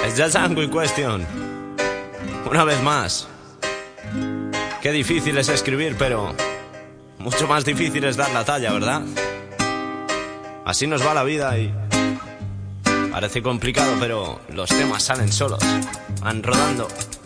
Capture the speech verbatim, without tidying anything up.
Es Django en cuestión. Una vez más. Qué difícil es escribir, pero mucho más difícil es dar la talla, ¿verdad? Así nos va la vida y parece complicado, pero los temas salen solos, van rodando.